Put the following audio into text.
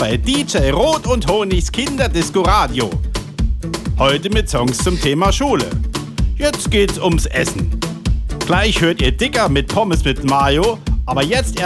bei DJ Rot und Honigs Kinderdisco Radio. Heute mit Songs zum Thema Schule. Jetzt geht's ums Essen. Gleich hört ihr Dicker mit Pommes mit Mayo, aber jetzt